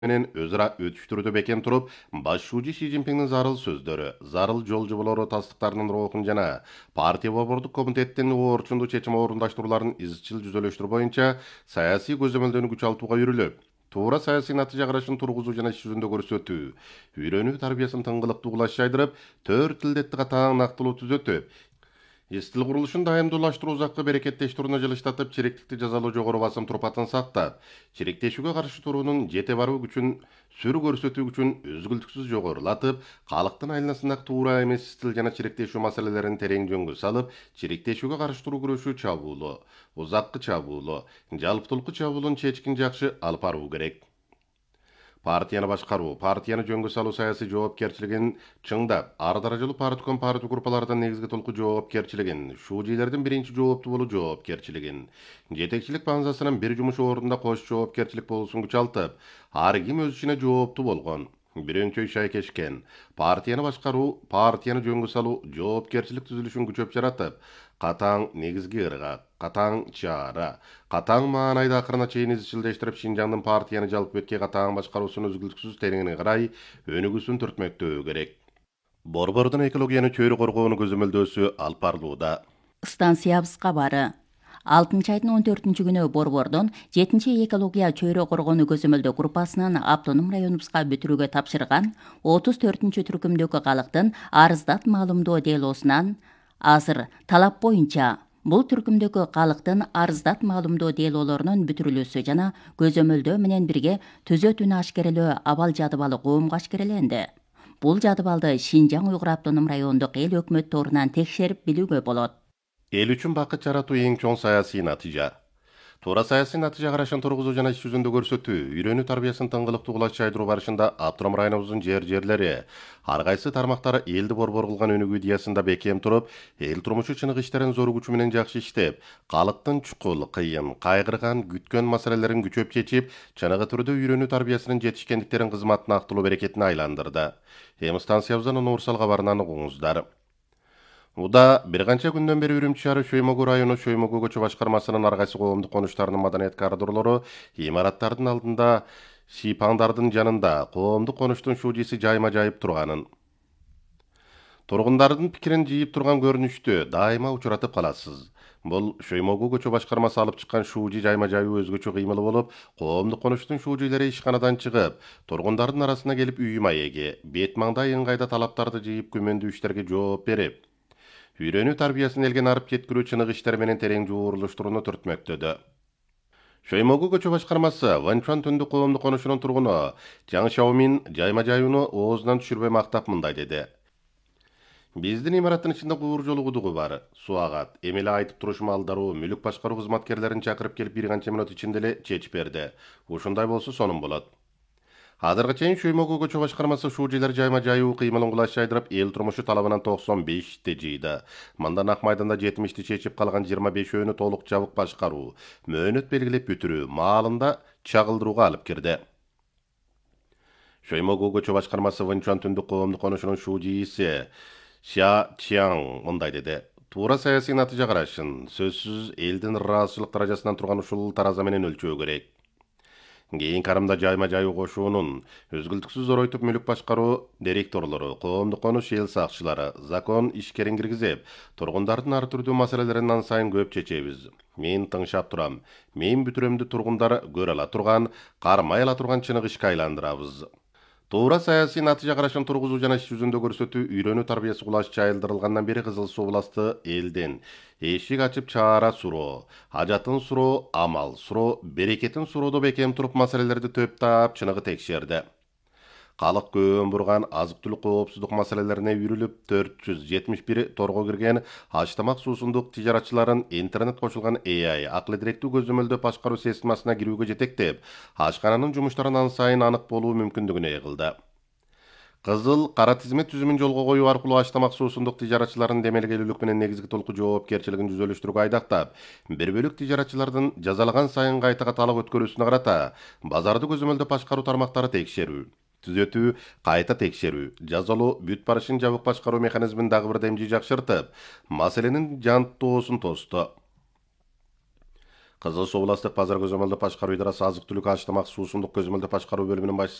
менен өз ара өтүштүрүүдө бекем туруп, башчы Ши Цзиньпиндин зарыл сөздөрү, зарыл жол жоболору тастыктарынын рухун жана партия борбордук комитеттин орчундуу чечим орундаштырууларын изчил жүзөлөштүрүү боюнча саясий көзөмөлдөөнү күч артууга үйрүлөп, туура саясий натыйжа карашын тургузуу жана иш жүзүндө көрсөтүү, үйрөнүү тарбиясын тыңгылыктуу кулаш жайдырып, 4 тилдетти катаң нактылуу түзөтүп, Естил курулушун дайымдуулаштыруу узаккы берекеттештирүүнү жылыштатып, чириктикти жазалоо жогору басым турпатын сактап, чириктешүүгө каршы туруунун жете баруу күчүн сүр көрсөтүү күчүн үзгүлтүксүз жогорулатып, калктын айланасындагы туура эмес стил жана чириктешүү маселелерин терең жөнгө салып, чириктешүүгө каршы туруу күрөшүү чабуулу, узаккы чабуулу, жалптылкы чабуулун чечкин жакшы алып баруу керек. Партияны башкаруу, партияны жөнгө салуу саясий жоопкерчилигин чыңдап, ар даражалуу партком партия группалардан негизги толку жоопкерчилигин, шужийлердин биринчи жооптуу болуу жоопкерчилигин, жетекчилик баңзасынын бир жумуш ордунда кош жоопкерчилик болуусун күчалтып, ар ким өз ишине жооптуу болгон, бирөңчөй шайкешкен, партияны башкаруу, партияны жөнгө салуу жоопкерчилик түзүлүшүн күчөп жаратып, катаң негизги ыргак, катаң чара, катаң маанайда акырына чейин изчилдештирип, Шинжаңдын партияны жалпы бетке катаң башкаруусун үзгүлтүксүз тереңине карай өнүгүүсүн түртмөктөө керек. Борбордун экологияны чөйрө коргоону көзөмөлдөөсү алып барылууда. Станциябыз кабары. 6 айдын 14 күнү Борбордон 7 экология чөйрө коргоону көзөмөлдөө группасынын автоном районубузга бүтүрүүгө тапшырган 34 түркүмдөгү калктын арыздат маалымдоо делоосунан азыр талап боюнча бул түркүмдөгү калктын арыздат маалымдоо делоолорунун бүтүрүлүүсү жана көзөмөлдөө менен бирге түзөтүүнү ашкерелөө абал жадыбалы коомго ашкереленди. Бул жадыбалды Шинжаң Уйгур автоном райондук эл өкмөт торунан текшерип билүүгө болот. Эл үчүн бакыт жаратуу эң чоң саясий натыйжа. Туура саясий натыйжа карашын тургузуу жана иш жүзүндө көрсөтүү, үйрөнүү тарбиясын тыңгылыктуу кулаш жайдыруу барышында автоном районубуздун жерлери, ар кайсы тармактары элди борбор кылган өнүгүү идеясында бекем туруп, эл турмушу чыныгы иштерин зор күчү менен жакшы иштеп, калктын чукул, кыйын, кайгырган, күткөн маселелерин күчөп чечип, чыныгы түрдө үйрөнүү тарбиясынын жетишкендиктерин кызматтын актылуу берекетине айландырды. Эми станциябыздан Уурсал кабарынан угуңуздар. Уда бир канча күндөн бери Үрүмчү шаары Шөймөгү району Шөймөгү көчө башкармасынын ар кайсы коомдук конуштарынын маданият коридорлору, имараттардын алдында, шипаңдардын жанында коомдук конуштун шужиси жайма жайып турганын, тургундардын пикирин жыйып турган көрүнүштү дайыма учуратып каласыз. Бул Шөймөгү көчө башкармасы алып чыккан шужи жайма жайуу өзгөчө кыймылы болуп, коомдук конуштун шужилери ишканадан чыгып, тургундардын арасына келип үй маеги, бет маңдай ыңгайда талаптарды жыйып күмөндүү иштерге жооп берип, үйрөнүү тарбиясын элге арып жеткирүү чыныгы иштер менен терең жуурулуштурууну түртмөктөдө. Шөймөгү көчө башкармасы Ванчуан түндүк коомдук конушунун тургуну Жаң Шаомин жайма жайууну оозунан түшүрбөй мактап мындай деди. Биздин имараттын ичинде куур жолу кудугу бар, суу агат. Эми эле айтып турушум алдаруу мүлүк башкаруу кызматкерлерин чакырып келип бир канча мүнөт ичинде эле чечип берди. Ушундай болсо сонун болот. Азыркы чейин Шөймөгү көчө башкармасы шужилер жайма жайуу кыймылын кулаш жайдырып, эл турмушу талабынан 95ти жыйды. Мындан ак майданда 70ти чечип калган 25өөнү толук жабык башкаруу, мөөнөт белгилеп бүтүрүү, маалында чагылдырууга алып кирди. Шөймөгү көчө башкармасы Ванчуан түндүк коомдук конушунун шужииси Ша Чиаң мындай деди. Туура саясий натыйжа карашын сөзсүз элдин ыраазычылык даражасынан турган ушул тараза менен өлчөө керек. Кийин карымда жайма жайуу кошуунун өзгүлтүксүз зоройтуп мүлүк башкаруу директорлору, коомдук конуш эл сакчылары, закон ишкерин киргизип, тургундардын ар түрдүү маселелерин ан сайын көп чечебиз. Мен тыңшап турам. Мен бүтүрөмдү тургундар көрө ала турган, кармай ала турган чыныгы ишке айландырабыз. Туура саясий натыйжа карашын тургузуу жана иш жүзүндө көрсөтүү үйрөнүү тарбиясы кулаш жайылдырылгандан бери Кызыл Суу власты элдин эшик ачып чаара суроо, ажатын суроо, амал суроо, берекетин суроодо бекем туруп маселелерди төптап чыныгы текшерди. Калк көөн бурган азык-түлүк коопсуздук маселелерине үйрүлүп 471 торго кирген ач-тамак суусундук тижаратчыларын интернет кошулган AI акыл директүү көзөмөлдөө башкаруу системасына кирүүгө жетектеп, ашкананын жумуштарын ан сайын анык болуу мүмкүндүгүнө кылды. Кызыл кара тизмет түзүмүн жолго коюу аркылуу ач-тамак суусундук тижаратчылардын демелгелүүлүк менен негизги толку жоопкерчилигин жүзөлөштүрүүгө айдактап, бир бөлүк тижаратчылардын жазалаган сайын кайта талап өткөрүүсүнө карата базарды көзөмөлдөө башкаруу тармактары текшерүү, түзөтүү, кайта текшерүү, жазалоо, бүт барышын жабык башкаруу механизмин дагы бир демжи жакшыртып, маселенин жантоосун тосту. Кызыл Суу областык базар көзөмөлдү башкаруу ыйдарасы азык түлүк аштамак суусундук көзөмөлдү башкаруу бөлүмүнүн башчысы